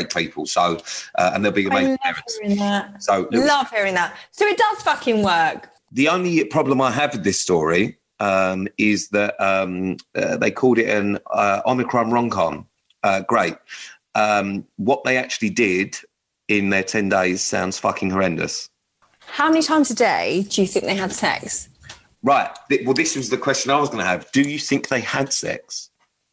great people. So, and they'll be amazing parents. Hearing that. So, love hearing that. So it does fucking work. The only problem I have with this story is that they called it an Omicron rom-com. Great. What they actually did in their 10 days sounds fucking horrendous. How many times a day do you think they had sex? Right. Well, this was the question I was going to have. Do you think they had sex?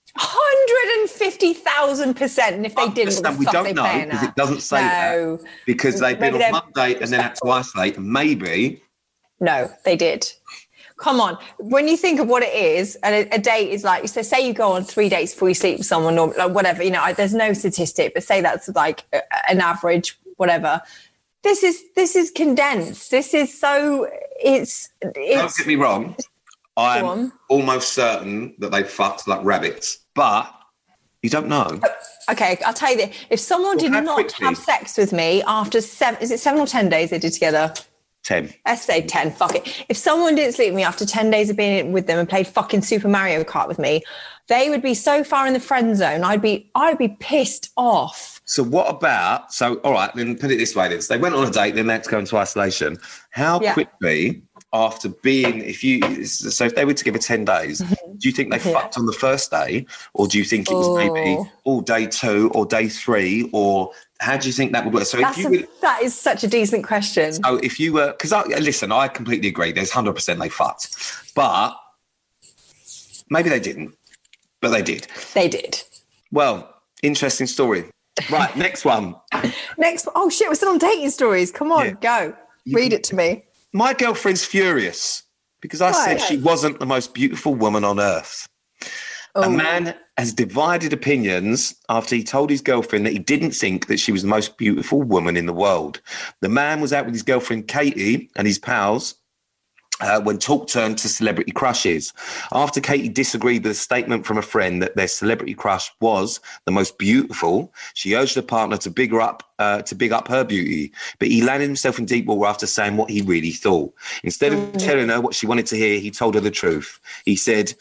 150,000%. And if they didn't, we don't know because it doesn't say that. Because they've been on one date and then had to isolate. And maybe. No, they did. Come on. When you think of what it is, and a date is like, so say you go on 3 dates before you sleep with someone or like whatever, you know, there's no statistic, but say that's like an average, whatever. This is condensed. This is so, it's don't get me wrong. I'm almost certain that they fucked like rabbits, but you don't know. Okay, I'll tell you this. If someone did not have sex with me after 7 or 10 days they did together? 10. Let's say 10, fuck it. If someone didn't sleep with me after 10 days of being with them and played fucking Super Mario Kart with me, they would be so far in the friend zone, I'd be pissed off. So what about, all right, then put it this way then. So they went on a date, then they had to go into isolation. How quickly after being, if they were together 10 days, do you think they fucked on the first day? Or do you think it was maybe all day 2 or day 3? Or how do you think that would work? So that is such a decent question. So if you were, because listen, I completely agree. There's 100% they fucked. But maybe they didn't. But they did. They did. Well, interesting story. Right, next one. Oh, shit, we're still on dating stories. Come on, go. Read it to me. My girlfriend's furious because I said she wasn't the most beautiful woman on earth. Oh. A man has divided opinions after he told his girlfriend that he didn't think that she was the most beautiful woman in the world. The man was out with his girlfriend Katie and his pals when talk turned to celebrity crushes. After Katie disagreed with a statement from a friend that their celebrity crush was the most beautiful, she urged her partner to big up her beauty. But he landed himself in deep water after saying what he really thought. Instead of telling her what she wanted to hear, he told her the truth. He said,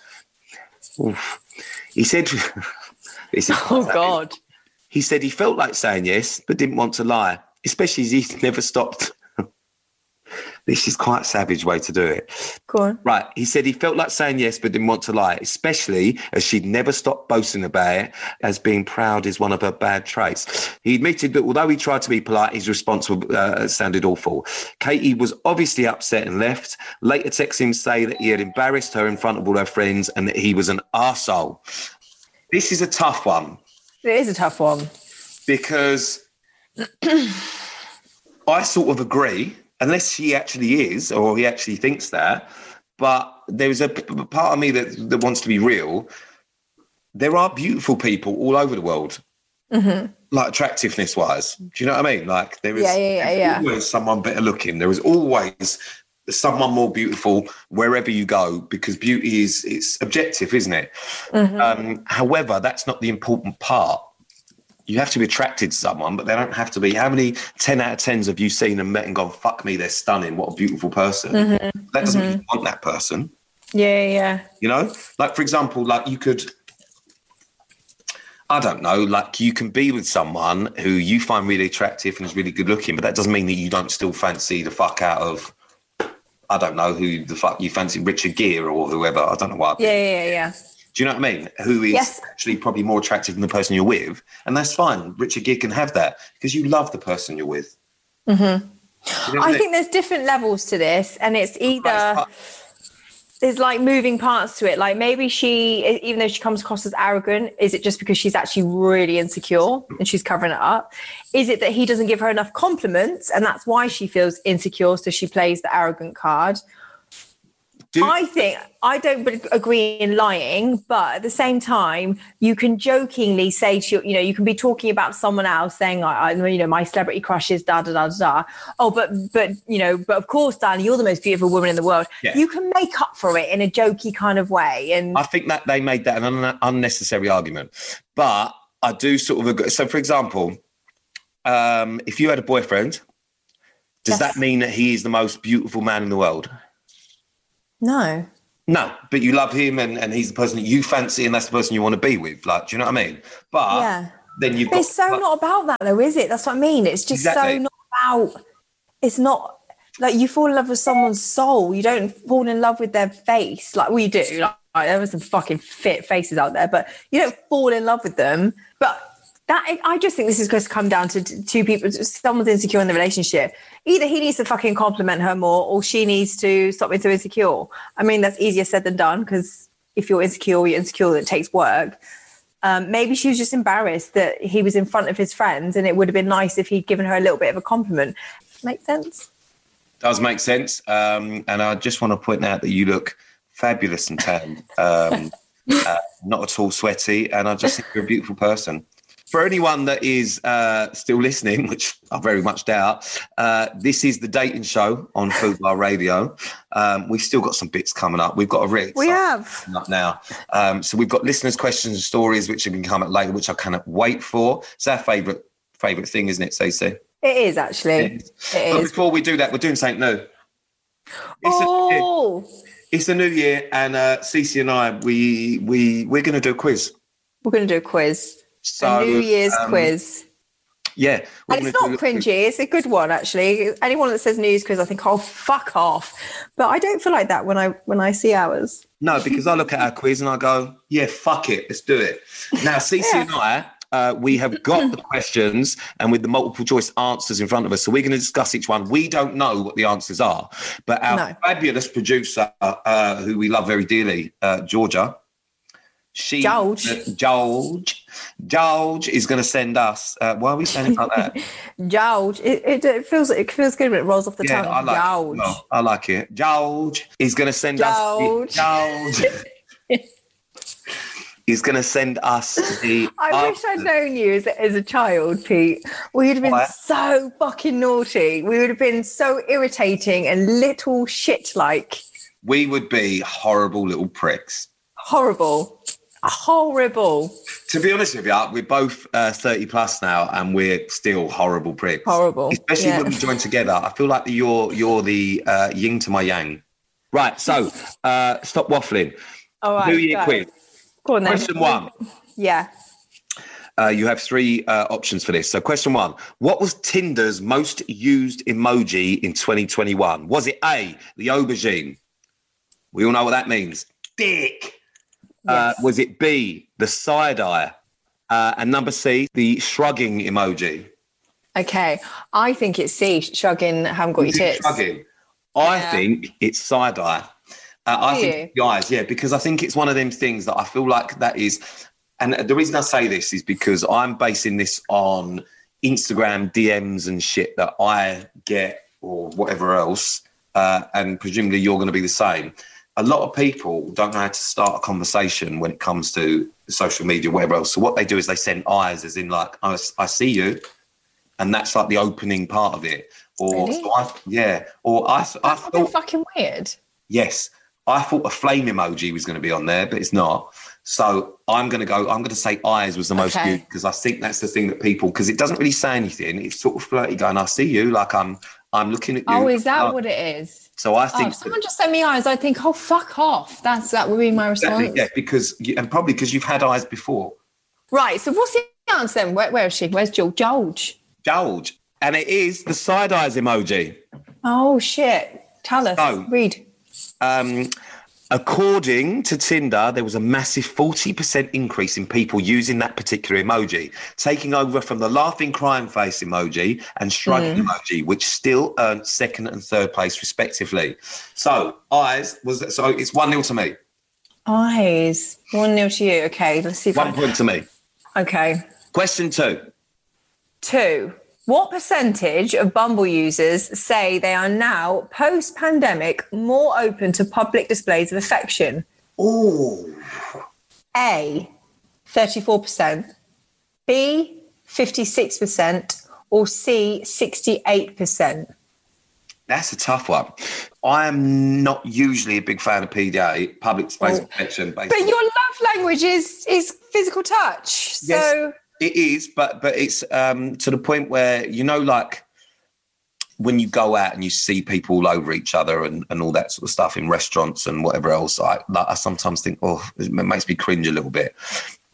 this is God. He said he felt like saying yes, but didn't want to lie, especially as he never stopped. This is quite a savage way to do it. Go on. Right. He said he felt like saying yes, but didn't want to lie, especially as she'd never stopped boasting about it, as being proud is one of her bad traits. He admitted that although he tried to be polite, his response sounded awful. Katie was obviously upset and left. Later texted him to say that he had embarrassed her in front of all her friends and that he was an arsehole. This is a tough one. It is a tough one. Because I sort of agree. Unless she actually is, or he actually thinks that. But there's a part of me that wants to be real. There are beautiful people all over the world, like attractiveness-wise. Do you know what I mean? Like there is always someone better looking. There is always someone more beautiful wherever you go, because beauty it's objective, isn't it? However, that's not the important part. You have to be attracted to someone, but they don't have to be. How many 10 out of 10s have you seen and met and gone, fuck me, they're stunning, what a beautiful person. That doesn't mean you want that person. Yeah. You know? Like, for example, like you could, I don't know, like you can be with someone who you find really attractive and is really good looking, but that doesn't mean that you don't still fancy the fuck out of, I don't know, who the fuck you fancy, Richard Gere or whoever. I don't know what. Yeah. Do you know what I mean? Who is actually probably more attractive than the person you're with. And that's fine. Richard Gere can have that because you love the person you're with. You know I think there's different levels to this, and it's either there's like moving parts to it. Like maybe she, even though she comes across as arrogant, is it just because she's actually really insecure and she's covering it up? Is it that he doesn't give her enough compliments and that's why she feels insecure, so she plays the arrogant card? I think I don't agree in lying, but at the same time, you can jokingly say to you can be talking about someone else, saying, my celebrity crush is da da da da. Oh, but of course, darling, you're the most beautiful woman in the world. Yeah. You can make up for it in a jokey kind of way, and I think that they made that an unnecessary argument. But I do sort of agree. So, for example, if you had a boyfriend, does that mean that he is the most beautiful man in the world? No, but you love him and he's the person that you fancy and that's the person you want to be with. Like, do you know what I mean? But then you've got... It's so not about that though, is it? That's what I mean. It's just so not about... It's not... Like, you fall in love with someone's soul. You don't fall in love with their face like we do. Like, there were some fucking fit faces out there, but you don't fall in love with them. But I just think this is going to come down to two people. Someone's insecure in the relationship. Either he needs to fucking compliment her more, or she needs to stop being so insecure. I mean, that's easier said than done, because if you're insecure, it takes work. Maybe she was just embarrassed that he was in front of his friends, and it would have been nice if he'd given her a little bit of a compliment. Make sense? Does make sense. And I just want to point out that you look fabulous and tanned, not at all sweaty, and I just think you're a beautiful person. For anyone that is still listening, which I very much doubt, this is the dating show on Food Bar Radio. We've still got some bits coming up. We've got a really exciting up now. So we've got listeners' questions and stories, which are going to come up later, which I cannot wait for. It's our favourite thing, isn't it, Stacey? It is, actually. It is. But before we do that, we're doing something new. It's a new year, and Cece and I, we're going to do a quiz. We're going to do a quiz. So, a New Year's quiz. Yeah. And it's not cringy. It's a good one, actually. Anyone that says New Year's quiz, I think, oh, fuck off. But I don't feel like that when I see ours. No, because I look at our quiz and I go, yeah, fuck it, let's do it. Now, Cece and I, we have got the questions and with the multiple choice answers in front of us. So we're going to discuss each one. We don't know what the answers are, but our fabulous producer, who we love very dearly, Georgia, George is going to send us. Why are we saying it like that? George. It feels good when it rolls off the tongue. I like George. It. I like it. George is going to send us. George. He's going to send us the... I wish I'd known you as a child, Pete. We would have been so fucking naughty. We would have been so irritating and little shit-like. We would be horrible little pricks. Horrible. To be honest with you, we're both 30 plus now and we're still horrible pricks. Horrible. Especially when we join together. I feel like you're the yin to my yang. Right, so stop waffling. All right. New Year quiz. Go on then. Question 1. Yeah. You have 3 options for this. So question 1, what was Tinder's most used emoji in 2021? Was it A, the aubergine? We all know what that means. Dick. Yes. Was it B, the side eye? And number C, the shrugging emoji? Okay. I think it's C, shrugging, haven't got your tits. Shrugging. I think it's side eye. I think it's the eyes, because I think it's one of them things that I feel like that is... And the reason I say this is because I'm basing this on Instagram DMs and shit that I get or whatever else, and presumably you're going to be the same. A lot of people don't know how to start a conversation when it comes to social media, whatever else. So what they do is they send eyes, as in like, I see you, and that's like the opening part of it. Or really? I thought fucking weird. Yes, I thought a flame emoji was going to be on there, but it's not. So I'm going to say eyes was the most used because I think that's the thing that people, because it doesn't really say anything. It's sort of flirty going, I see you, like I'm looking at you. Oh, is that what it is? So I think... if someone just sent me eyes, I'd think, oh, fuck off. That would be my response. Exactly, and probably because you've had eyes before. Right, so what's the answer then? Where is she? Where's George? George. And it is the side eyes emoji. Oh, shit. Tell us. So, read. According to Tinder, there was a massive 40% increase in people using that particular emoji, taking over from the laughing crying face emoji and shrugging emoji, which still earned 2nd and 3rd place respectively. So it's 1-0 to me. Eyes. 1-0 to you. Okay, let's see. 1 point to me. Okay. Question 2. 2. What percentage of Bumble users say they are now, post-pandemic, more open to public displays of affection? Ooh. A, 34%, B, 56%, or C, 68%? That's a tough one. I am not usually a big fan of PDA, public displays of affection. But your love language is physical touch. So... Yes. It is, but it's to the point where, like when you go out and you see people all over each other and all that sort of stuff in restaurants and whatever else, I sometimes think, it makes me cringe a little bit.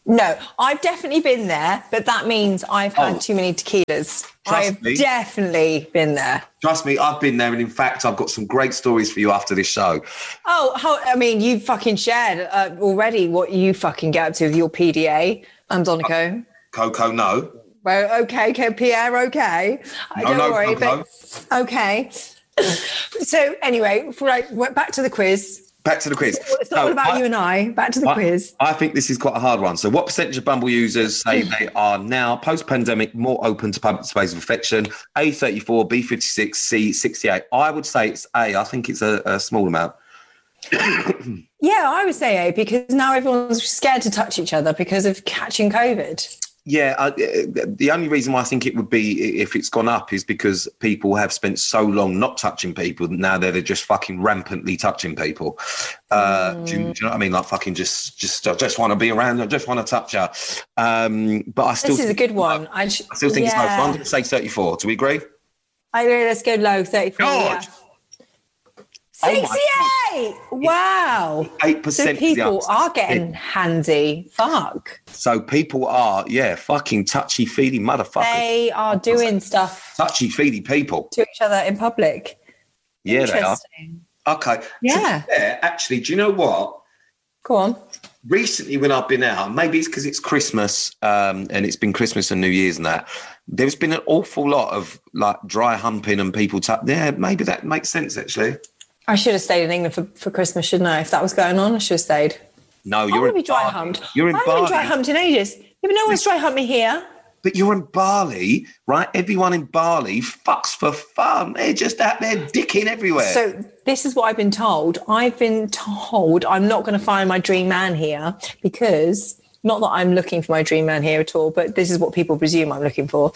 No, I've definitely been there, but that means I've had too many tequilas. I've definitely been there. Trust me, I've been there. And in fact, I've got some great stories for you after this show. I mean, you fucking shared already what you fucking get up to with your PDA, Andonico. Coco, no. Well, okay, Pierre, okay. Don't worry, Coco. But okay. So anyway, back to the quiz. Back to the quiz. It's not all about you and I. Back to the quiz. I think this is quite a hard one. So what percentage of Bumble users say they are now, post-pandemic, more open to public space of affection? A, 34, B, 56, C, 68. I would say it's A. I think it's a small amount. Yeah, I would say A, because now everyone's scared to touch each other because of catching COVID. Yeah, the only reason why I think it would be if it's gone up is because people have spent so long not touching people. Now they're just fucking rampantly touching people. Do you know what I mean? Like fucking just I just want to be around. I just want to touch her. But I still. This is a good one. I still think it's low. So I'm going to say 34. Do we agree? I agree. Let's go low. 34. God. Yeah. 68! Wow. 8%. So people are getting handsy. Fuck. So people are, fucking touchy-feely motherfuckers. They are doing stuff. Touchy-feely people. To each other in public. Yeah, they are. Okay. Yeah. Actually, do you know what? Go on. Recently, when I've been out, maybe it's because it's Christmas and it's been Christmas and New Year's and that, there's been an awful lot of like dry humping and people maybe that makes sense, actually. I should have stayed in England for Christmas, shouldn't I? If that was going on, I should have stayed. No, you're in dry humped. You're in I Bali. haven't been dry humped in ages. Yeah, but no one's dry humped me here. But you're in Bali, right? Everyone in Bali fucks for fun. They're just out there dicking everywhere. So this is what I've been told. I've been told I'm not going to find my dream man here because, not that I'm looking for my dream man here at all, but this is what people presume I'm looking for.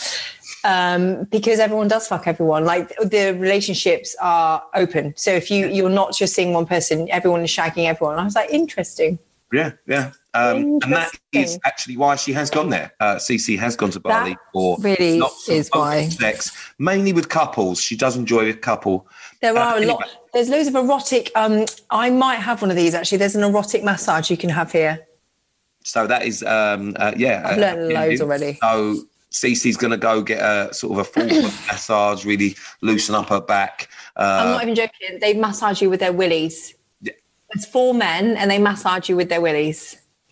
Because everyone does fuck everyone. Like the relationships are open. So if you're not just seeing one person, everyone is shagging everyone. I was like, interesting. Yeah. And that is actually why she has gone there. Cece has gone to Bali for really is why sex, mainly with couples. She does enjoy a couple. There are a lot. There's loads of erotic. I might have one of these actually. There's an erotic massage you can have here. So that is, I've learned loads already. So Cece's going to go get a sort of a full massage, really loosen up her back. I'm not even joking. They massage you with their willies. Yeah. It's 4 men and they massage you with their willies.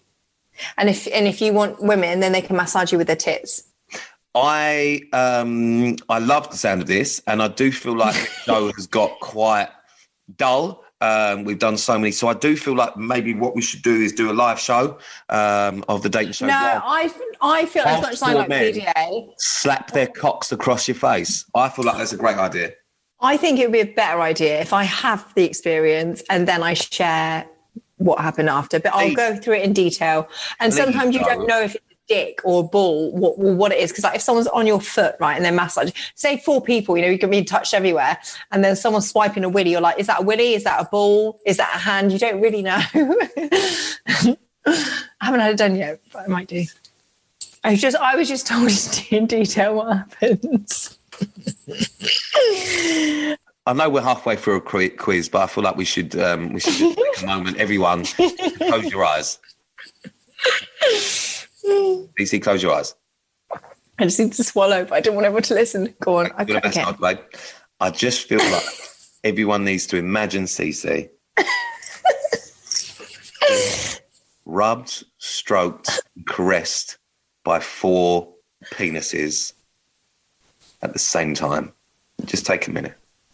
And if you want women, then they can massage you with their tits. I love the sound of this, and I do feel like the show has got quite dull. We've done so many, so I do feel like maybe what we should do is do a live show of the dating show. No, I feel as much as I like PDA. Slap their cocks across your face. I feel like that's a great idea. I think it would be a better idea if I have the experience and then I share what happened after. But I'll go through it in detail. And sometimes you don't know if it's a dick or a ball, what it is. Because like if someone's on your foot, right, and they're massaging, say 4 people, you can be touched everywhere, and then someone's swiping a willy, you're like, is that a willy? Is that a ball? Is that a hand? You don't really know. I haven't had it done yet, but I might do. I was just told in detail what happens. I know we're halfway through a quiz, but I feel like we should just take a moment. Everyone, close your eyes. DC, close your eyes. I just need to swallow, but I don't want everyone to listen. Go on. Okay. I just feel like everyone needs to imagine Cece rubbed, stroked, caressed by 4 penises at the same time. Just take a minute.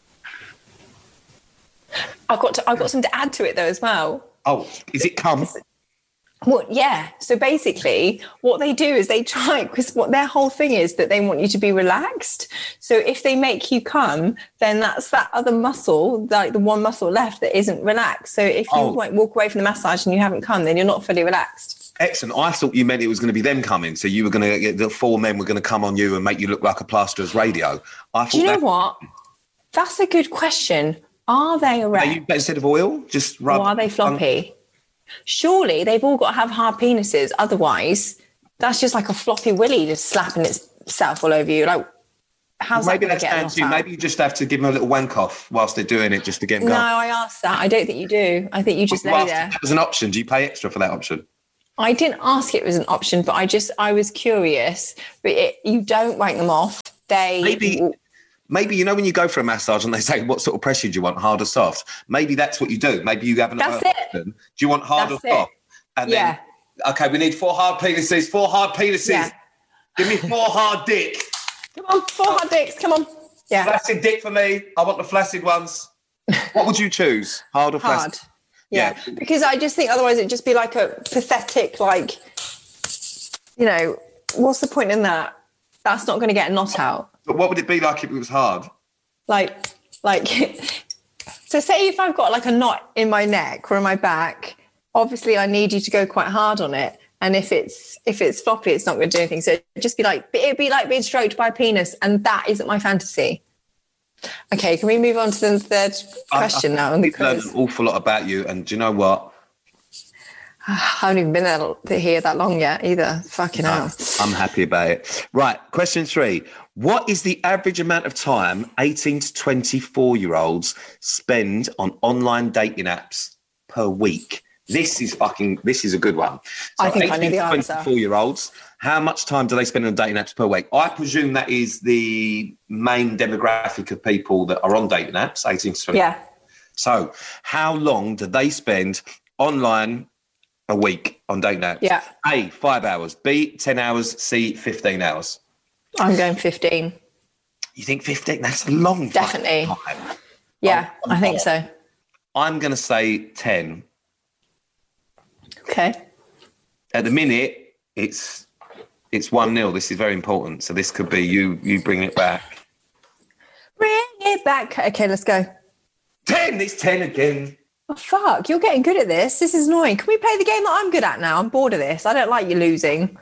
I've got something to add to it though as well. Oh, is it cum? Well, yeah. So basically what they do is they try, because what their whole thing is that they want you to be relaxed. So if they make you come, then that's that other muscle, like the one muscle left that isn't relaxed. So if you walk away from the massage and you haven't come, then you're not fully relaxed. Excellent. I thought you meant it was going to be them coming. So you were going to get the 4 men were going to come on you and make you look like a plasterer's radio. Do you know what? That's a good question. Are they erect? Are you, instead of oil, just rub? Or are they floppy? Surely they've all got to have hard penises. Otherwise, that's just like a floppy willy just slapping itself all over you. Like, how's maybe that going to get maybe you just have to give them a little wank off whilst they're doing it just to get them going. No, I asked that. I don't think you do. I think you just lay there. That was an option. Do you pay extra for that option? I didn't ask it was an option, but I was curious. But you don't wank them off. Maybe, you know, when you go for a massage and they say, what sort of pressure do you want, hard or soft? Maybe that's what you do. Maybe you haven't. That's it. Do you want hard or soft? And then, okay, we need 4 hard penises. 4 hard penises. Yeah. Give me 4 hard dick. Come on, 4 hard dicks. Come on. Yeah. Flaccid dick for me. I want the flaccid ones. What would you choose? Hard or flaccid? Hard. Yeah. Because I just think otherwise it'd just be like a pathetic, like, you know, what's the point in that? That's not going to get a knot out. But what would it be like if it was hard? Like, so say if I've got like a knot in my neck or in my back, obviously I need you to go quite hard on it. And if it's floppy, it's not going to do anything. So it'd be like being stroked by a penis. And that isn't my fantasy. Okay, can we move on to the third question now? I've learned an awful lot about you. And do you know what? I haven't even been here that long yet either. Fucking hell. I'm happy about it. Right, question 3. What is the average amount of time 18 to 24-year-olds spend on online dating apps per week? This is a good one. So I think I know the answer. 24-year-olds, how much time do they spend on dating apps per week? I presume that is the main demographic of people that are on dating apps, 18 to 24. Yeah. So how long do they spend online a week on dating apps? Yeah. A, 5 hours. B, 10 hours. C, 15 hours. I'm going 15. You think 15? That's a long Definitely. time. Yeah, I think so. I'm going to say 10. Okay. At the minute, it's 1-0. This is very important. So this could be you bring it back. Bring it back. Okay, let's go. 10. It's 10 again. Oh, fuck. You're getting good at this. This is annoying. Can we play the game that I'm good at now? I'm bored of this. I don't like you losing.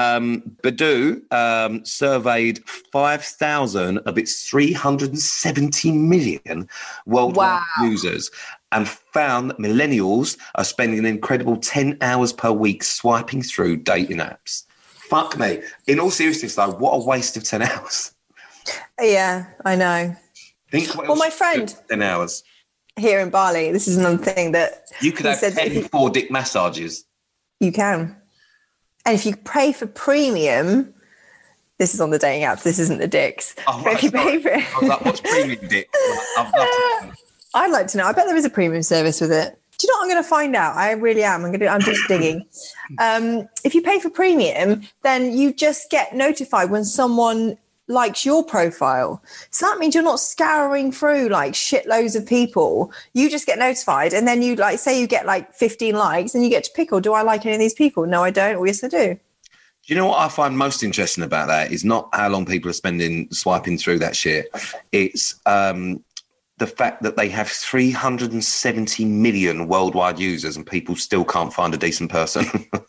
Badoo surveyed 5,000 of its 370 million worldwide users and found that millennials are spending an incredible 10 hours per week swiping through dating apps. Fuck me. In all seriousness, though, what a waste of 10 hours. Yeah, I know. Well, my friend... 10 hours. Here in Bali, this is another thing that... You could have 10 4-dick massages. You can. And if you pay for premium, this is on the dating apps, this isn't the dicks. Oh, right, if you pay for it, I was like, what's premium dick? I'd like to know. I bet there is a premium service with it. Do you know what I'm going to find out? I really am. I'm just digging. If you pay for premium, then you just get notified when someone likes your profile. So that means you're not scouring through like shitloads of people. You just get notified, and then you like say you get like 15 likes, and you get to pick, or do I like any of these people? No, I don't. Or yes, I do. Do you know what I find most interesting about that is not how long people are spending swiping through that shit. It's the fact that they have 370 million worldwide users and people still can't find a decent person.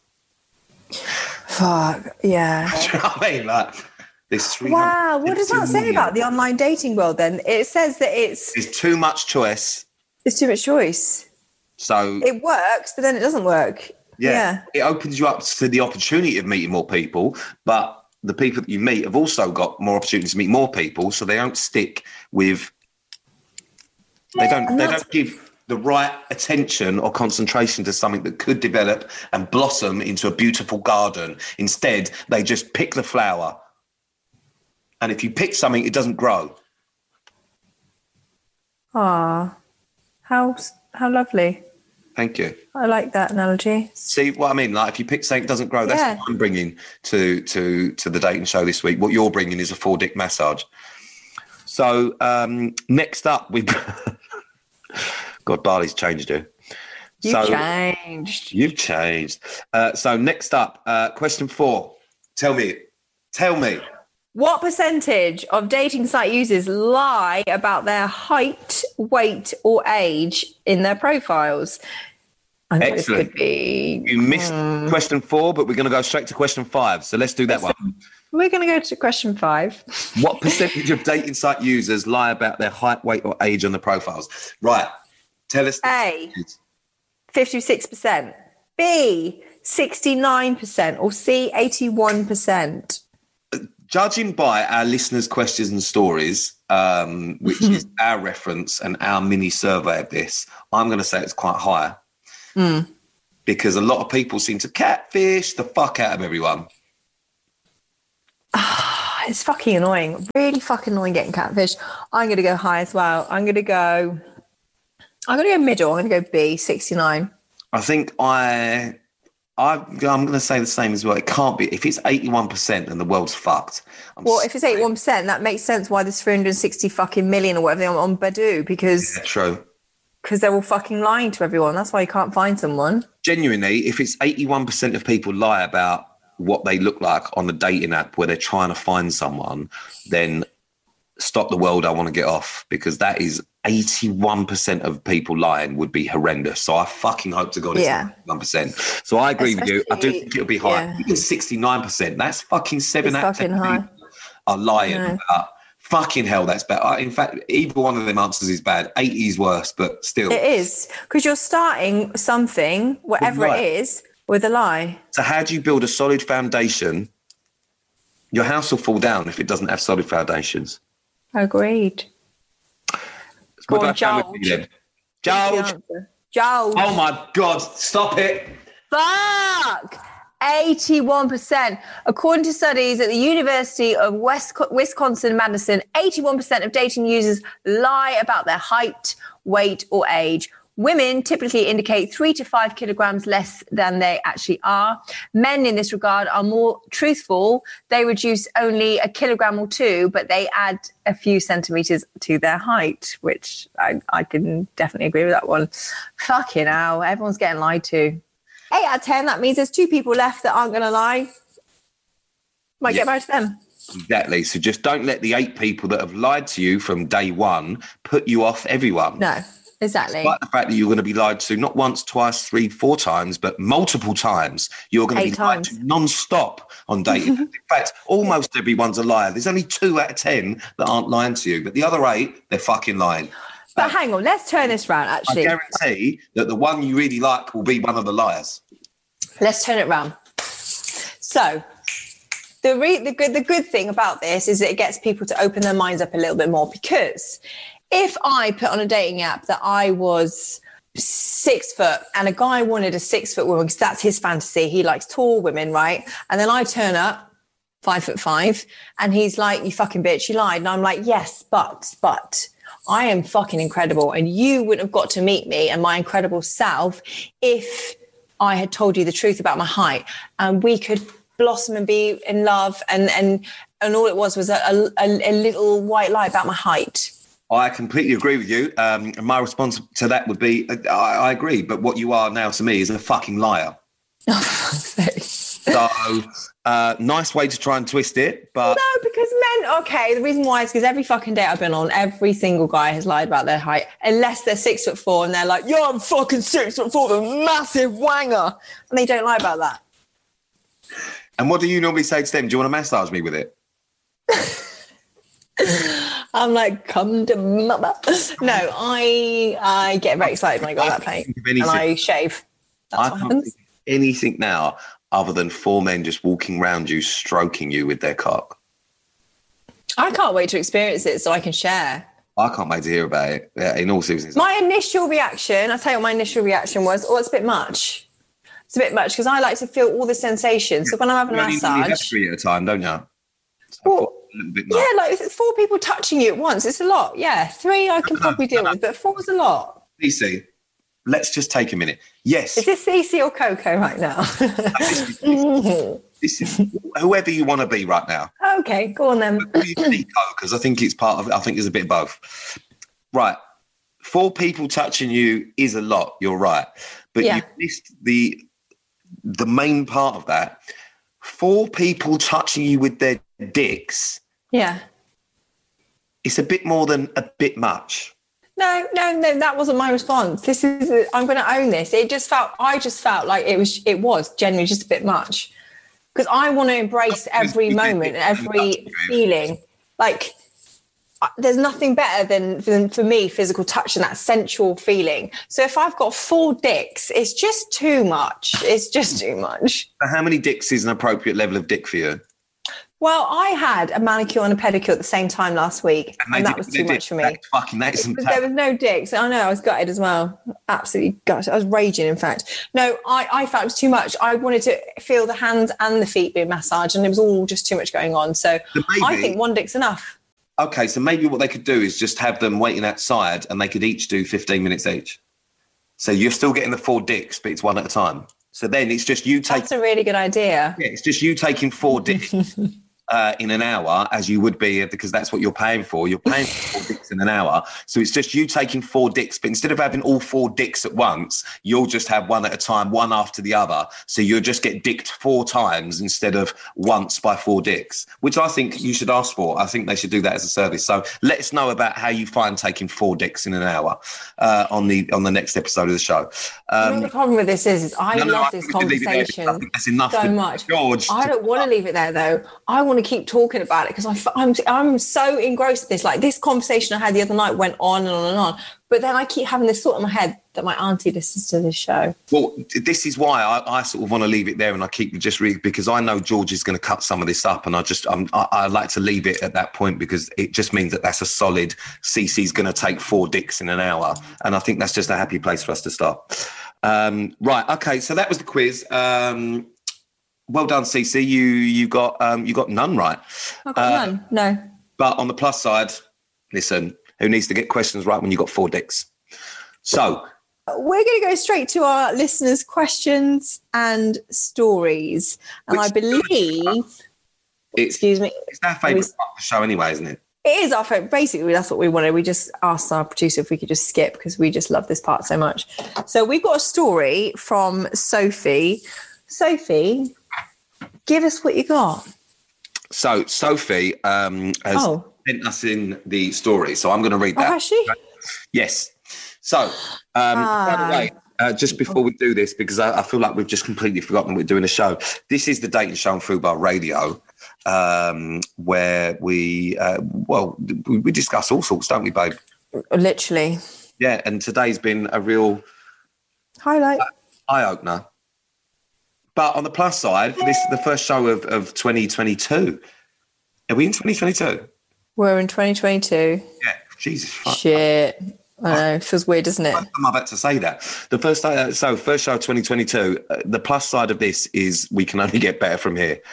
Fuck, yeah. Do you know what I mean? Like, wow, what does that say about the online dating world then? It says that it's too much choice. It's too much choice. So it works, but then it doesn't work. Yeah. It opens you up to the opportunity of meeting more people, but the people that you meet have also got more opportunities to meet more people, so they don't stick with... They don't give the right attention or concentration to something that could develop and blossom into a beautiful garden. Instead, they just pick the flower. And if you pick something, it doesn't grow. Ah, how lovely. Thank you. I like that analogy. See what I mean? Like, if you pick something that doesn't grow, that's what I'm bringing to the dating show this week. What you're bringing is a 4-dick massage. So next up, God, Bali's changed you. You've changed. So next up, question 4. Tell me. What percentage of dating site users lie about their height, weight, or age in their profiles? I think excellent. This could be... You missed question 4, but we're going to go straight to question 5. So let's do that one. We're going to go to question 5. What percentage of dating site users lie about their height, weight, or age on the profiles? Right. Tell us. A, 56%. B, 69%. Or C, 81%. Judging by our listeners' questions and stories, which is our reference and our mini survey of this, I'm going to say it's quite high. because a lot of people seem to catfish the fuck out of everyone. It's fucking annoying. Really fucking annoying getting catfish. I'm going to go high as well. I'm going to go middle. I'm going to go B, 69. I think I'm going to say the same as well. It can't be. If it's 81%, then the world's fucked. If it's 81%, that makes sense why there's 360 fucking million or whatever on Badoo, because... Yeah, true. Because they're all fucking lying to everyone. That's why you can't find someone. Genuinely, if it's 81% of people lie about what they look like on the dating app where they're trying to find someone, then stop the world, I want to get off, because that is 81% of people lying would be horrendous. So I fucking hope to God it's 1%. So I agree with you. I do think it'll be high. Yeah. Even 69%, that's fucking 7 out of 10 people are lying about. Fucking hell, that's bad. In fact, either one of them answers is bad. 80 is worse, but still. It is, because you're starting something, whatever it is, with a lie. So how do you build a solid foundation? Your house will fall down if it doesn't have solid foundations. Agreed. Go on, George. George. Oh my God, stop it. Fuck. 81%. According to studies at the University of Wisconsin-Madison, 81% of dating users lie about their height, weight, or age. Women typically indicate 3 to 5 kilograms less than they actually are. Men in this regard are more truthful. They reduce only a kilogram or 2, but they add a few centimeters to their height, which I can definitely agree with that one. Fucking hell, everyone's getting lied to. 8 out of 10, that means there's 2 people left that aren't going to lie. Might get married to them. Exactly. So just don't let the 8 people that have lied to you from day one put you off everyone. No. Exactly. Despite the fact that you're going to be lied to not once, twice, 3, 4 times, but multiple times. You're going to be lied to non-stop on dating. In fact, almost everyone's a liar. There's only 2 out of 10 that aren't lying to you. But the other 8, they're fucking lying. But hang on, let's turn this round, actually. I guarantee that the one you really like will be one of the liars. Let's turn it round. So the good thing about this is that it gets people to open their minds up a little bit more, because... if I put on a dating app that I was 6 foot and a guy wanted a 6 foot woman, because that's his fantasy, he likes tall women, right? And then I turn up 5'5", and he's like, "You fucking bitch, you lied." And I'm like, "Yes, but I am fucking incredible, and you wouldn't have got to meet me and my incredible self if I had told you the truth about my height, and we could blossom and be in love." And all it was a little white lie about my height. I completely agree with you. My response to that would be, I agree. But what you are now to me is a fucking liar. So, nice way to try and twist it. But no, because men, the reason why is because every fucking date I've been on, every single guy has lied about their height, unless they're 6'4" and they're like, "Yo, I'm fucking 6'4", a massive wanger." And they don't lie about that. And what do you normally say to them? Do you want to massage me with it? I'm like, "Come to mama." No, I get very excited when I go on that plane and I shave. That's what happens. Think anything now other than 4 men just walking around you, stroking you with their cock. I can't wait to experience it so I can share. I can't wait to hear about it. Yeah, in all seriousness. My initial reaction, I'll tell you what my initial reaction was, it's a bit much. It's a bit much because I like to feel all the sensations. So when I'm having a massage... You have 3 at a time, don't you? Well, yeah, like 4 people touching you at once, it's a lot. Yeah, 3 I can probably deal with, but 4 is a lot. CC, let's just take a minute. Yes. Is this CC or Coco right now? This is whoever you want to be right now. Okay, go on then. Because I think it's part of it. I think there's a bit of both. Right. 4 people touching you is a lot. You're right. But you missed the main part of that. 4 people touching you with their dicks. Yeah. It's a bit more than a bit much. No, that wasn't my response. I'm going to own this. I just felt like it was generally just a bit much. Because I want to embrace every moment and every feeling. Like, there's nothing better than for me, physical touch and that sensual feeling. So if I've got 4 dicks, it's just too much. It's just too much. So how many dicks is an appropriate level of dick for you? Well, I had a manicure and a pedicure at the same time last week, and that was too much for me. There was no dicks. I know, I was gutted as well. Absolutely gutted. I was raging, in fact. No, I felt it was too much. I wanted to feel the hands and the feet being massaged, and it was all just too much going on. So I think one dick's enough. Okay, so maybe what they could do is just have them waiting outside, and they could each do 15 minutes each. So you're still getting the 4 dicks, but it's one at a time. So then it's just you take. That's a really good idea. Yeah, it's just you taking 4 dicks in an hour, as you would be, because that's what you're paying for. You're paying for 4 dicks in an hour. So it's just you taking 4 dicks, but instead of having all 4 dicks at once, you'll just have one at a time, one after the other. So you'll just get dicked 4 times instead of once by 4 dicks, which I think you should ask for. I think they should do that as a service. So let us know about how you find taking 4 dicks in an hour on the next episode of the show. The problem with this is I love this conversation that's enough so much. George, I don't want to leave it there, though. I want to keep talking about it because I'm so engrossed in this. Like, this conversation I had the other night went on and on and on, but then I keep having this thought in my head that my auntie listens to this show. Well, this is why I sort of want to leave it there, and I keep just reading because I know George is going to cut some of this up, and I like to leave it at that point because it just means that that's a solid. Cece's going to take 4 dicks in an hour, and I think that's just a happy place for us to start. Right, okay, so that was the quiz. Well done, Cece. You got none right. I got none. No. But on the plus side, listen, who needs to get questions right when you got 4 dicks? So we're going to go straight to our listeners' questions and stories, and I believe. Excuse me. It's our favourite part of the show, anyway, isn't it? It is our favourite. Basically, that's what we wanted. We just asked our producer if we could just skip because we just love this part so much. So we've got a story from Sophie. Sophie, give us what you got. So Sophie has sent us in the story, so I'm going to read that. Oh, has she? Yes. So, by the way, just before we do this, because I feel like we've just completely forgotten we're doing a show. This is the dating show on Fubar Radio, where we discuss all sorts, don't we, babe? Literally. Yeah, and today's been a real highlight, eye-opener. But on the plus side, this is the first show of 2022. Are we in 2022? We're in 2022. Yeah, Jesus. Shit. I know, it feels weird, doesn't it? I'm about to say that. The first show of 2022, the plus side of this is we can only get better from here.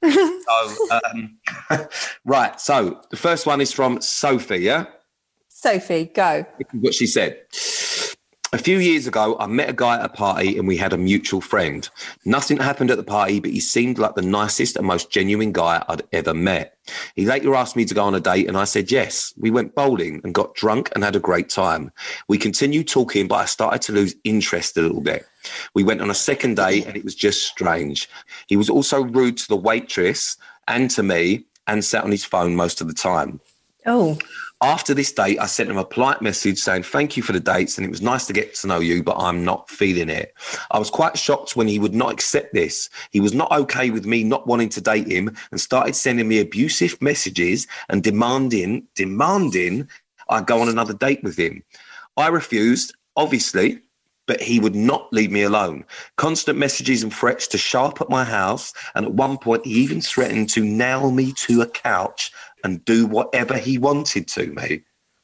Right, so the first one is from Sophie, yeah? Sophie, go. What she said. A few years ago, I met a guy at a party and we had a mutual friend. Nothing happened at the party, but he seemed like the nicest and most genuine guy I'd ever met. He later asked me to go on a date and I said yes. We went bowling and got drunk and had a great time. We continued talking, but I started to lose interest a little bit. We went on a second date and it was just strange. He was also rude to the waitress and to me and sat on his phone most of the time. Oh. After this date, I sent him a polite message saying, thank you for the dates and it was nice to get to know you, but I'm not feeling it. I was quite shocked when he would not accept this. He was not okay with me not wanting to date him and started sending me abusive messages and demanding I go on another date with him. I refused, obviously, but he would not leave me alone. Constant messages and threats to show up at my house, and at one point he even threatened to nail me to a couch and do whatever he wanted to me.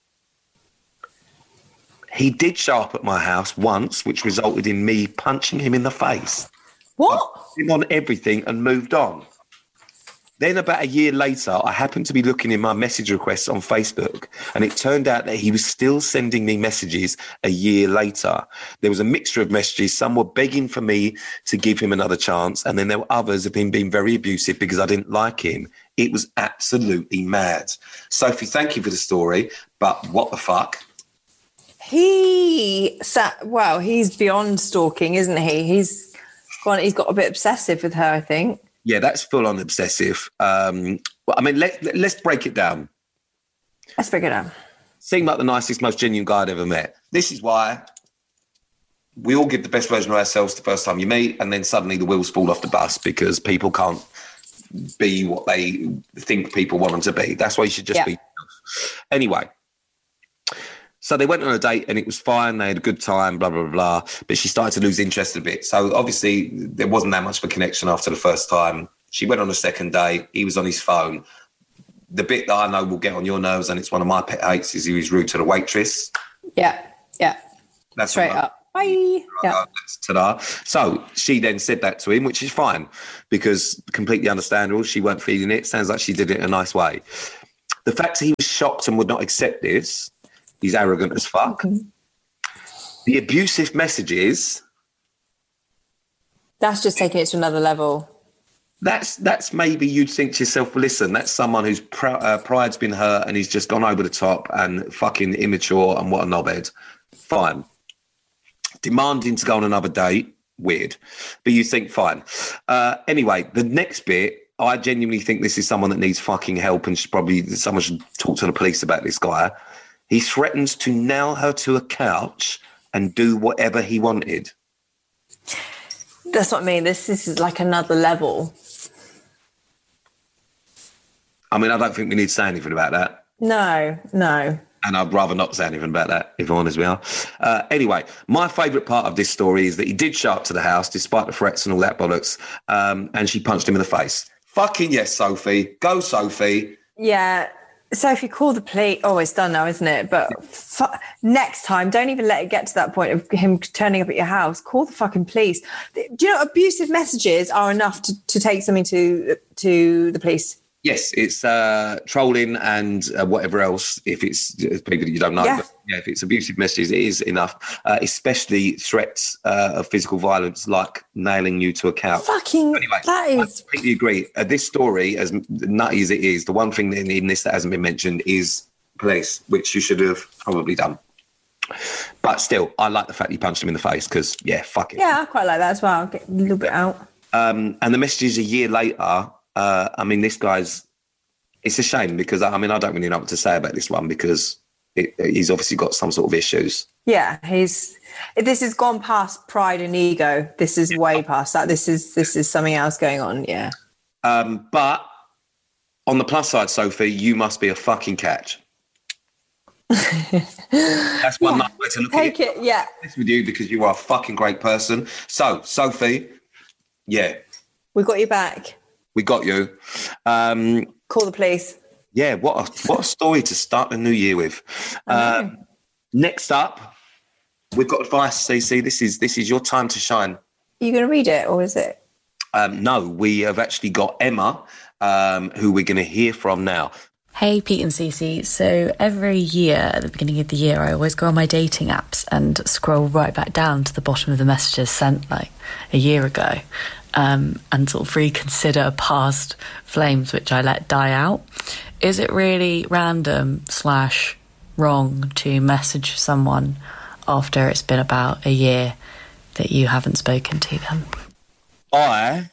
He did show up at my house once, which resulted in me punching him in the face. What? I put him on everything and moved on. Then about a year later, I happened to be looking in my message requests on Facebook, and it turned out that he was still sending me messages a year later. There was a mixture of messages. Some were begging for me to give him another chance, and then there were others of him being very abusive because I didn't like him. It was absolutely mad. Sophie, thank you for the story, but what the fuck? He's beyond stalking, isn't he? He's got a bit obsessive with her, I think. Yeah, that's full on obsessive. Let's break it down. Let's break it down. Seemed like the nicest, most genuine guy I'd ever met. This is why we all give the best version of ourselves the first time you meet, and then suddenly the wheels fall off the bus because people can't be what they think people want them to be. That's why you should just be. Anyway, so they went on a date and it was fine. They had a good time, blah, blah, blah. But she started to lose interest a bit. So obviously there wasn't that much of a connection after the first time. She went on a second date. He was on his phone. The bit that I know will get on your nerves, and it's one of my pet hates, is he was rude to the waitress. Yeah. That's straight up. Bye. Yeah. Ta-da. So she then said that to him, which is fine, because completely understandable. She weren't feeling it. Sounds like she did it in a nice way. The fact that he was shocked and would not accept this, he's arrogant as fuck. Mm-hmm. The abusive messages. That's just taking it to another level. That's maybe you'd think to yourself, well, listen, that's someone whose pride's been hurt and he's just gone over the top and fucking immature and what a knobhead. Fine. Demanding to go on another date, weird. But you think, fine. Anyway, the next bit, I genuinely think this is someone that needs fucking help, and someone should talk to the police about this guy. He threatens to nail her to a couch and do whatever he wanted. That's what I mean. This is like another level. I mean, I don't think we need to say anything about that. No. And I'd rather not say anything about that, if I'm honest with you. Anyway, my favourite part of this story is that he did show up to the house, despite the threats and all that bollocks, and she punched him in the face. Fucking yes, Sophie. Go, Sophie. Yeah. Sophie, call the police. Oh, it's done now, isn't it? But next time, don't even let it get to that point of him turning up at your house. Call the fucking police. Do you know abusive messages are enough to take something to the police? Yes, it's trolling and whatever else, if it's people that you don't know. Yeah. But yeah, if it's abusive messages, it is enough, especially threats of physical violence, like nailing you to a couch. Fucking, anyway, that is... I completely agree. This story, as nutty as it is, the one thing in this that hasn't been mentioned is police, which you should have probably done. But still, I like the fact you punched him in the face because, yeah, fuck it. Yeah, I quite like that as well. Get a little bit out. And the messages a year later... I mean, this guy's... It's a shame because, I mean, I don't really know what to say about this one because he's obviously got some sort of issues. Yeah, this has gone past pride and ego. This is way past that. This is something else going on, yeah. But on the plus side, Sophie, you must be a fucking catch. That's one nice way to look Take at it. Yeah. It's with you because you are a fucking great person. So, Sophie, yeah. We got you back. We got you. Call the police. Yeah, what a story to start the new year with. Next up, we've got advice, CC. This is your time to shine. Are you going to read it or is it? No, we have actually got Emma, who we're going to hear from now. Hey, Pete and Cece. So every year at the beginning of the year, I always go on my dating apps and scroll right back down to the bottom of the messages sent like a year ago. And sort of reconsider past flames which I let die out. Is it really random / wrong to message someone after it's been about a year that you haven't spoken to them? I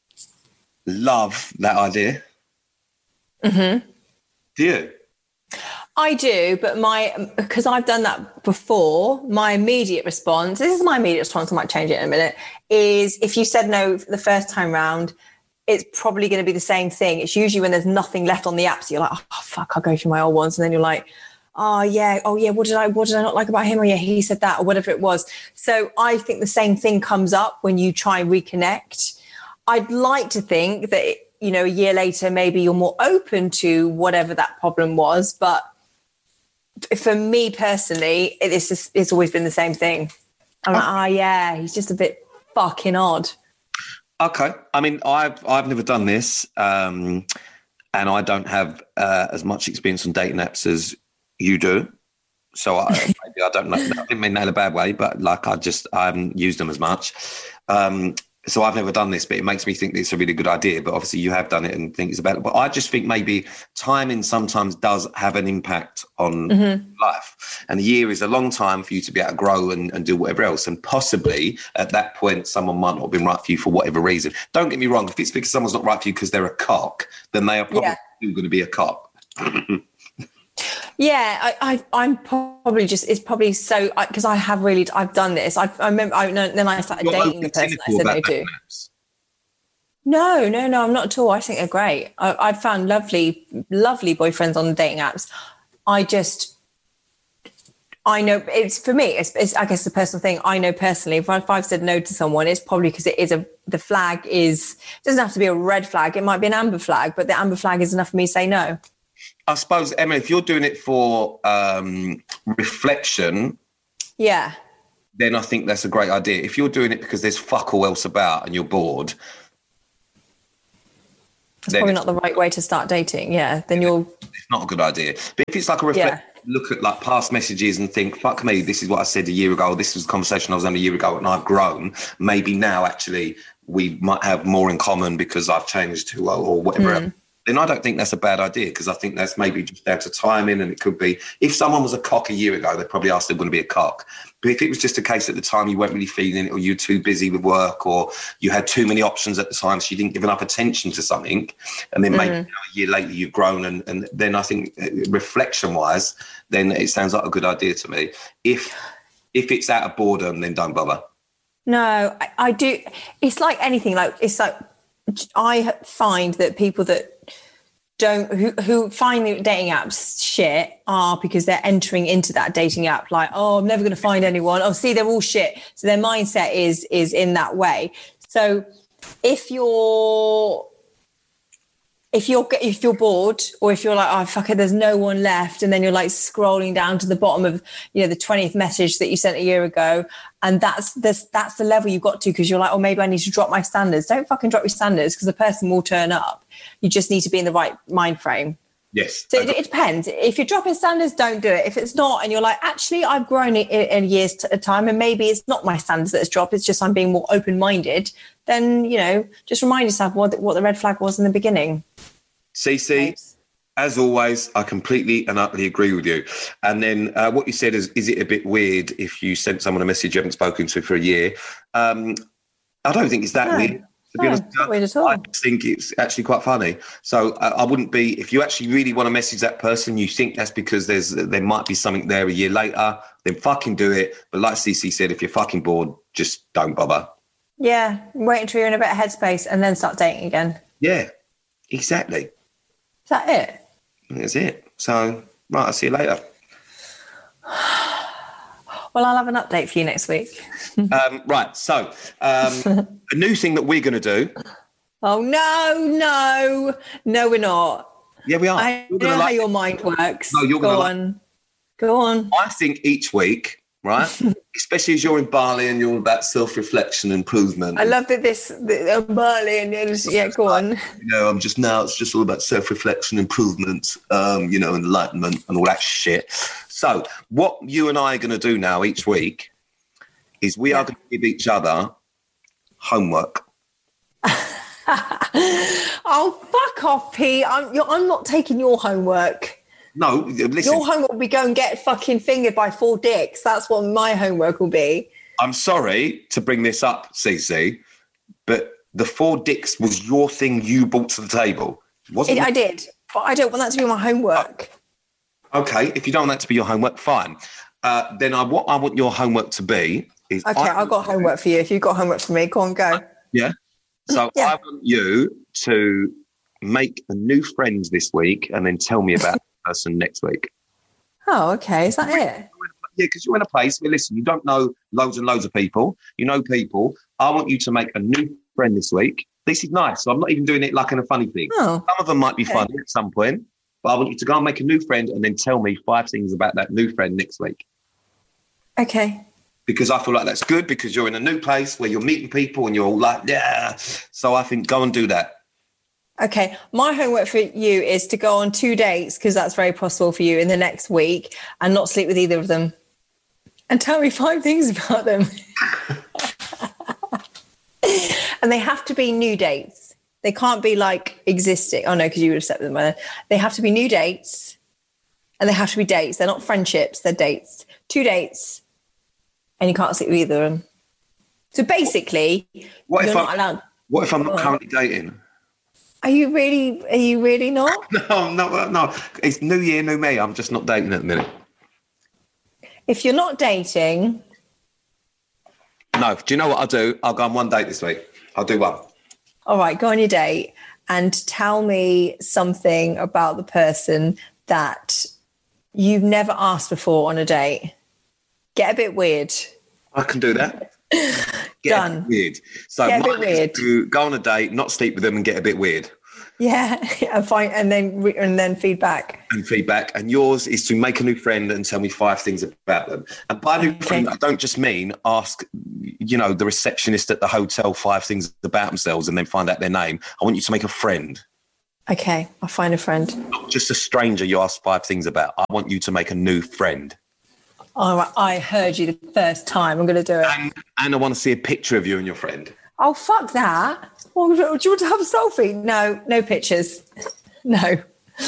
love that idea. Mm-hmm. Do you? I do, but because I've done that before, my immediate response, this is my immediate response, I might change it in a minute, is if you said no the first time round, it's probably going to be the same thing. It's usually when there's nothing left on the app, so you're like, oh, fuck, I'll go through my old ones. And then you're like, oh yeah, what did I not like about him? Or yeah, he said that, or whatever it was. So I think the same thing comes up when you try and reconnect. I'd like to think that, a year later, maybe you're more open to whatever that problem was, but for me personally, it's always been the same thing. I'm like, yeah, he's just a bit fucking odd. Okay. I mean, I've never done this, and I don't have as much experience on dating apps as you do. So maybe I don't know. I didn't mean that in a bad way, but like I haven't used them as much. So I've never done this, but it makes me think that it's a really good idea. But obviously you have done it and think it's about it. But I just think maybe timing sometimes does have an impact on life. And a year is a long time for you to be able to grow and do whatever else. And possibly at that point, someone might not have been right for you for whatever reason. Don't get me wrong. If it's because someone's not right for you because they're a cock, then they are probably still going to be a cock. Yeah, I'm probably just, it's probably so, because I've done this. I remember, then I started dating the person I said no to. No, I'm not at all. I think they're great. I've found lovely, lovely boyfriends on the dating apps. I know it's for me. It's I guess the personal thing. I know personally, if I've said no to someone, it's probably because it is the flag is. It doesn't have to be a red flag. It might be an amber flag, but the amber flag is enough for me to say no. I suppose, Emma, if you're doing it for reflection, yeah, then I think that's a great idea. If you're doing it because there's fuck all else about and you're bored, that's probably not the right way to start dating. Yeah, then it's not a good idea. But if it's like a reflection. Yeah. Look at like past messages and think, fuck me, this is what I said a year ago. This was a conversation I was having a year ago and I've grown. Maybe now actually we might have more in common because I've changed too well or whatever else. Then I don't think that's a bad idea because I think that's maybe just down to timing, and it could be if someone was a cock a year ago, they'd probably ask they want to be a cock. But if it was just a case at the time you weren't really feeling it or you were too busy with work or you had too many options at the time so you didn't give enough attention to something, and then maybe a year later you've grown and then I think reflection-wise, then it sounds like a good idea to me. If it's out of boredom, then don't bother. No, I do. It's like anything. Like it's like I find that people that who find the dating apps shit are because they're entering into that dating app like, oh, I'm never going to find anyone. Oh, see, they're all shit. So their mindset is in that way. So if you're bored, or if you're like, oh fuck it, there's no one left, and then you're like scrolling down to the bottom of the 20th message that you sent a year ago, and that's the level you got to because you're like, oh, maybe I need to drop my standards. Don't fucking drop your standards because the person will turn up. You just need to be in the right mind frame. Yes. So it depends. If you're dropping standards, don't do it. If it's not, and you're like, actually, I've grown in a year's time, and maybe it's not my standards that's dropped, it's just I'm being more open-minded, then, just remind yourself what the red flag was in the beginning. CC, as always, I completely and utterly agree with you. And then what you said is it a bit weird if you sent someone a message you haven't spoken to for a year? I don't think it's that weird. To be honest, not weird at all. I think it's actually quite funny. So I wouldn't be, if you actually really want to message that person, you think that's because there might be something there a year later, then fucking do it. But like CC said, if you're fucking bored, just don't bother. Yeah, wait until you're in a better headspace and then start dating again. Yeah, exactly. Is that it? That's it. So, right, I'll see you later. Well, I'll have an update for you next week. Right, so a new thing that we're going to do. Oh, no, we're not. Yeah, we are. I know how your mind works. No, you're going to Go on. I think each week, right, especially as you're in Bali and you're about self-reflection and improvement. I love that Bali and go on. It's just all about self-reflection, improvement, enlightenment and all that shit. So what you and I are going to do now each week is we are going to give each other homework. Oh, fuck off, Pete. I'm not taking your homework. No, listen. Your homework will be go and get fucking fingered by 4 dicks. That's what my homework will be. I'm sorry to bring this up, CC, but the 4 dicks was your thing you brought to the table. Wasn't it? I did, but I don't want that to be my homework. Okay, if you don't want that to be your homework, fine. Then what I want your homework to be is... Okay, I've got homework for you. If you've got homework for me, go on, go. Yeah. So I want you to make a new friend this week and then tell me about the person next week. Oh, okay. Is that it? Yeah, because you're in a place where, listen, you don't know loads and loads of people. You know people. I want you to make a new friend this week. This is nice. So I'm not even doing it like in a funny thing. Oh, some of them might be funny at some point, but I want you to go and make a new friend and then tell me 5 things about that new friend next week. Okay. Because I feel like that's good because you're in a new place where you're meeting people and you're all like, yeah. So I think go and do that. Okay. My homework for you is to go on 2 dates, because that's very possible for you in the next week, and not sleep with either of them. And tell me 5 things about them. And they have to be new dates. They can't be like existing. Oh, no, because you would have slept with them by then. They have to be new dates, and they have to be dates. They're not friendships. They're dates. 2 dates. And you can't sleep with either of them. So basically, what you're if not allowed. What if I'm not currently dating? Are you really not? No. It's new year, new me. I'm just not dating at the minute. If you're not dating... No. Do you know what I'll do? I'll go on 1 date this week. I'll do 1. All right, go on your date and tell me something about the person that you've never asked before on a date. Get a bit weird. I can do that. Done. A bit weird. So get a bit mine is weird. to go on a date, not sleep with them, and get a bit weird. Yeah, and then feedback. And yours is to make a new friend and tell me 5 things about them. And by new friend, I don't just mean ask, the receptionist at the hotel 5 things about themselves and then find out their name. I want you to make a friend. Okay, I'll find a friend. Not just a stranger you ask 5 things about. I want you to make a new friend. All right, I heard you the first time. I'm going to do it. And I want to see a picture of you and your friend. Oh, fuck that. Well, do you want to have a selfie? No pictures. No.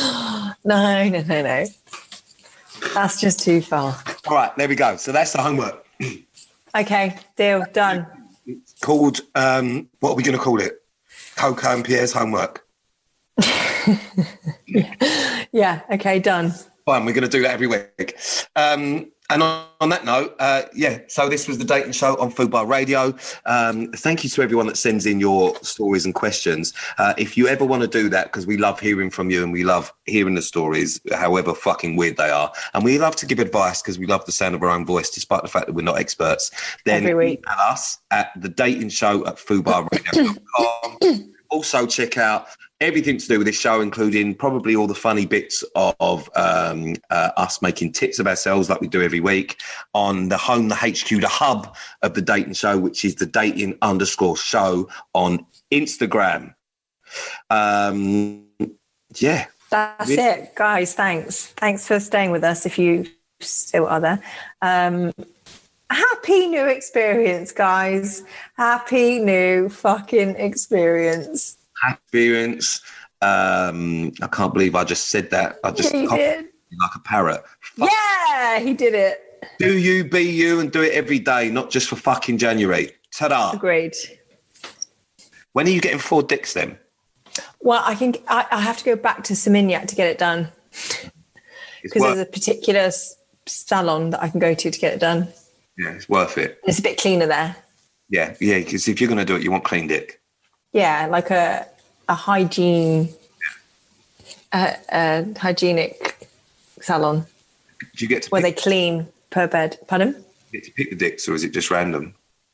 That's just too far. All right, there we go. So that's the homework. Okay, deal, done. Called, what are we going to call it? Coco and Pierre's homework. Yeah, okay, done. Fine, we're going to do that every week. And on that note, so this was the Dating Show on Fubar Radio. Thank you to everyone that sends in your stories and questions. If you ever want to do that, because we love hearing from you and we love hearing the stories, however fucking weird they are, and we love to give advice because we love the sound of our own voice, despite the fact that we're not experts, then email us at thedatingshow@fubarradio.com. Also check out everything to do with this show, including probably all the funny bits of us making tips of ourselves like we do every week on the HQ, the hub of the Dating Show, which is the dating_show on Instagram. That's it, guys. Thanks for staying with us if you still are there. Happy new experience, guys. Happy new fucking experience. Experience. I can't believe I just said that. I just did. Like a parrot. Yeah, he did it. Do you be you and do it every day, not just for fucking January. Ta-da. Agreed. When are you getting 4 dicks then? Well, I have to go back to Seminyak to get it done. Because there's a particular salon that I can go to get it done. Yeah, it's worth it. It's a bit cleaner there. Yeah, because if you're going to do it, you want clean dick. Yeah, like a hygienic salon. Do you get to where they clean per bed? Pardon? Do you get to pick the dicks, or is it just random?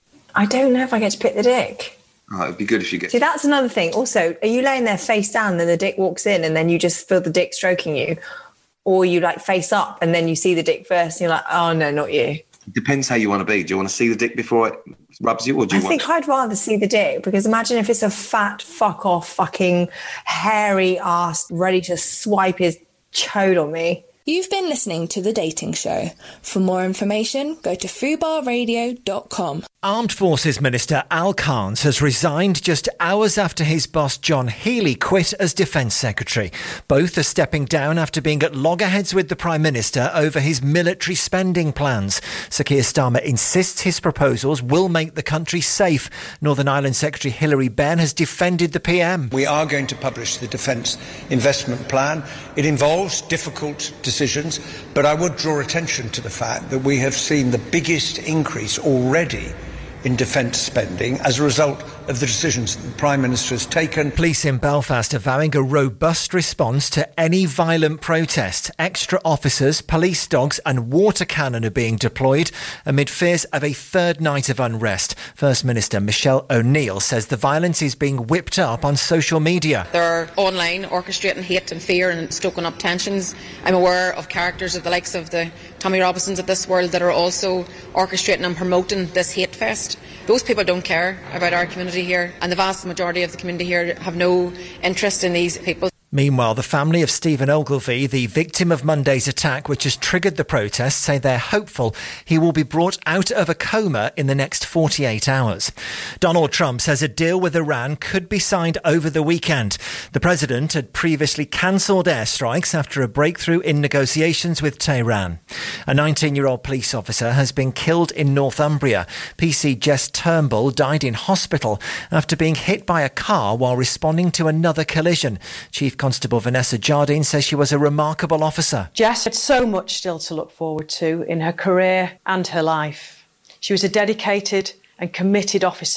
I don't know if I get to pick the dick. Oh, it'd be good if you get. See, that's another thing. Also, are you laying there face down, and then the dick walks in, and then you just feel the dick stroking you, or you like face up, and then you see the dick first, and you're like, oh no, not you. It depends how you want to be. Do you want to see the dick before it rubs you, or do you I think I'd rather see the dick, because imagine if it's a fat fuck off fucking hairy ass ready to swipe his chode on me. You've been listening to The Dating Show. For more information, go to fubarradio.com. Armed Forces Minister Al Carnes has resigned just hours after his boss John Healey quit as Defence Secretary. Both are stepping down after being at loggerheads with the Prime Minister over his military spending plans. Sir Keir Starmer insists his proposals will make the country safe. Northern Ireland Secretary Hilary Benn has defended the PM. We are going to publish the Defence Investment Plan. It involves difficult decisions, but I would draw attention to the fact that we have seen the biggest increase already in defence spending as a result of the decisions that the Prime Minister has taken. Police in Belfast are vowing a robust response to any violent protest. Extra officers, police dogs and water cannon are being deployed amid fears of a third night of unrest. First Minister Michelle O'Neill says the violence is being whipped up on social media. They're online orchestrating hate and fear and stoking up tensions. I'm aware of characters of the likes of the Tommy Robinsons of this world that are also orchestrating and promoting this hate fest. Those people don't care about our community here, and the vast majority of the community here have no interest in these people. Meanwhile, the family of Stephen Ogilvie, the victim of Monday's attack, which has triggered the protests, say they're hopeful he will be brought out of a coma in the next 48 hours. Donald Trump says a deal with Iran could be signed over the weekend. The president had previously cancelled airstrikes after a breakthrough in negotiations with Tehran. A 19-year-old police officer has been killed in Northumbria. PC Jess Turnbull died in hospital after being hit by a car while responding to another collision. Chief Constable Vanessa Jardine says she was a remarkable officer. Jess had so much still to look forward to in her career and her life. She was a dedicated and committed officer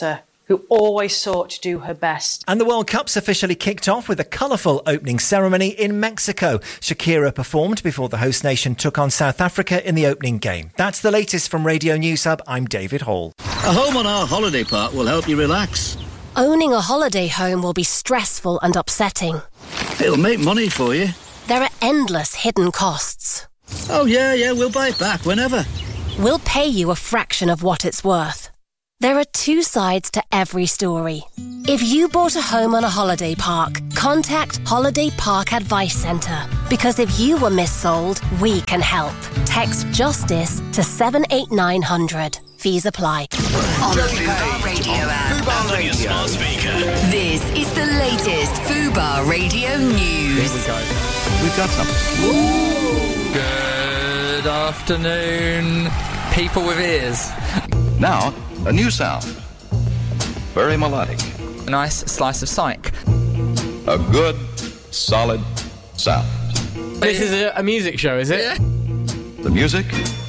who always sought to do her best. And the World Cup's officially kicked off with a colourful opening ceremony in Mexico. Shakira performed before the host nation took on South Africa in the opening game. That's the latest from Radio News Hub. I'm David Hall. A home on our holiday park will help you relax. Owning a holiday home will be stressful and upsetting. It'll make money for you. There are endless hidden costs. Oh, yeah, we'll buy it back whenever. We'll pay you a fraction of what it's worth. There are two sides to every story. If you bought a home on a holiday park, contact Holiday Park Advice Centre. Because if you were missold, we can help. Text JUSTICE to 78900. Fees apply. On the Fubar Radio app. Fubar Radio. Smart speaker. This is the latest Fubar Radio news. Here we go. We've got something. Ooh. Good afternoon, people with ears. Now, a new sound. Very melodic. A nice slice of psych. A good, solid sound. This is a music show, is it? Yeah. The music.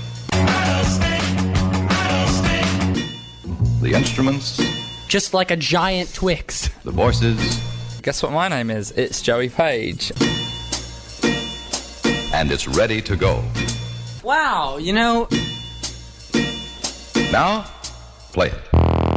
The instruments. Just like a giant Twix. The voices. Guess what my name is? It's Joey Page. And it's ready to go. Wow, you know... Now, play it.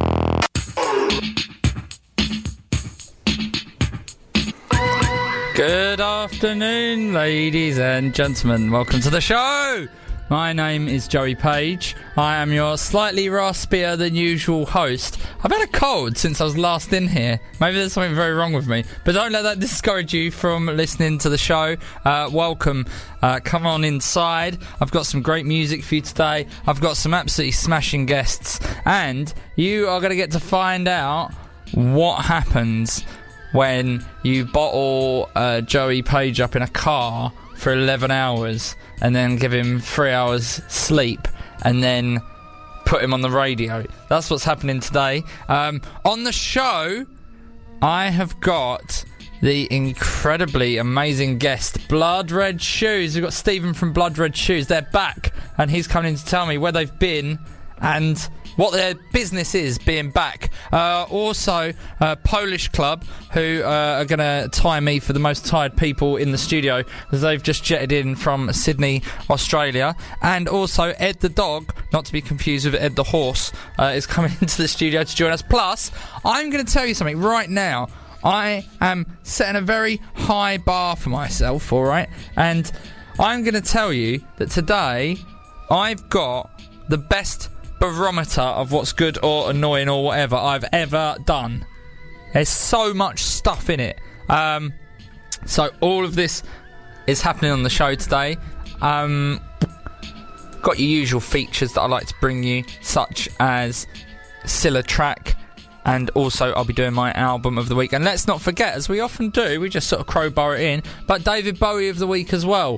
Good afternoon, ladies and gentlemen. Welcome to the show. My name is Joey Page. I am your slightly raspier than usual host. I've had a cold since I was last in here. Maybe there's something very wrong with me. But don't let that discourage you from listening to the show. Welcome. Come on inside. I've got some great music for you today. I've got some absolutely smashing guests. And you are going to get to find out what happens when you bottle Joey Page up in a car for 11 hours and then give him 3 hours sleep and then put him on the radio. That's what's happening today. On the show, I have got the incredibly amazing guest, Blood Red Shoes. We've got Stephen from Blood Red Shoes. They're back, and he's coming in to tell me where they've been and what their business is being back. Also, Polish Club, who are going to tie me for the most tired people in the studio, as they've just jetted in from Sydney, Australia. And also, Ed the dog, not to be confused with Ed the horse, is coming into the studio to join us. Plus, I'm going to tell you something right now. I am setting a very high bar for myself, all right? And I'm going to tell you that today I've got the best barometer of what's good or annoying or whatever I've ever done. There's so much stuff in it. So all of this is happening on the show today. Got your usual features that I like to bring you, such as Scylla track, and also I'll be doing my album of the week. And let's not forget, as we often do, we just sort of crowbar it in, but David Bowie of the week as well.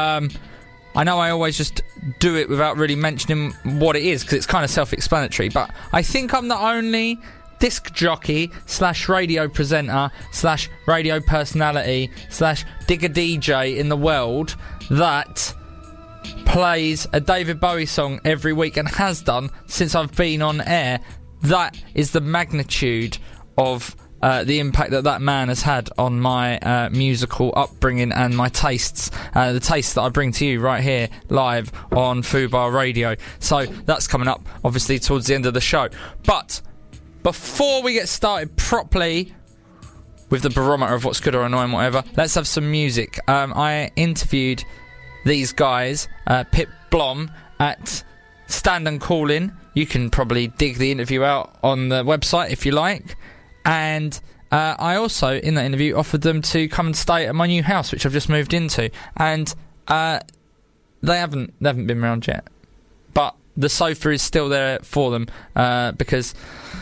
I know I always just do it without really mentioning what it is, because it's kind of self-explanatory, but I think I'm the only disc jockey / radio presenter / radio personality / digger DJ in the world that plays a David Bowie song every week, and has done since I've been on air. That is the magnitude of the impact that man has had on my musical upbringing and my tastes, the tastes that I bring to you right here live on Fubar Radio. So that's coming up obviously towards the end of the show. But before we get started properly with the barometer of what's good or annoying, whatever, let's have some music. I interviewed these guys, Pip Blom, at Stand and Call In. You can probably dig the interview out on the website if you like. And I also, in that interview, offered them to come and stay at my new house, which I've just moved into. And they haven't been around yet. But the sofa is still there for them because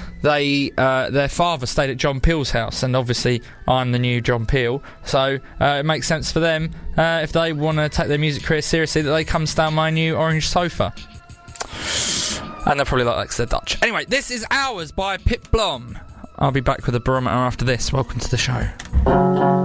their father stayed at John Peel's house, and obviously I'm the new John Peel. So it makes sense for them, if they want to take their music career seriously, that they come stay on my new orange sofa. And they'll probably like that because they're Dutch. Anyway, this is Hours by Pip Blom. I'll be back with a barometer after this. Welcome to the show.